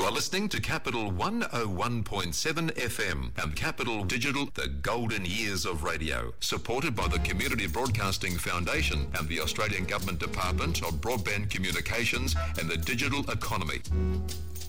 are listening to Capital 101.7 FM and Capital Digital, the golden years of radio, supported by the Community Broadcasting Foundation and the Australian Government Department of Broadband Communications and the Digital Economy.